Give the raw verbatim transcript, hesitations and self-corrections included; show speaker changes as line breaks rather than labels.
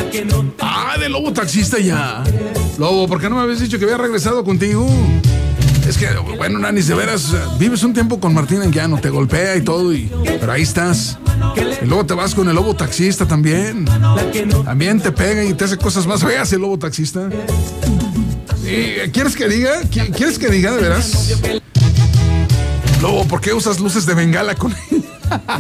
Ah, de Lobo Taxista ya. Lobo, ¿por qué no me habías dicho que había regresado contigo? Es que, bueno, Nanis, de veras, vives un tiempo con Martín Anguiano, te golpea y todo, y, pero ahí estás. Y luego te vas con el Lobo Taxista también. También te pega y te hace cosas más feas el Lobo Taxista. ¿Y quieres que diga? ¿Quieres que diga de veras? Lobo, ¿por qué usas luces de bengala con ella?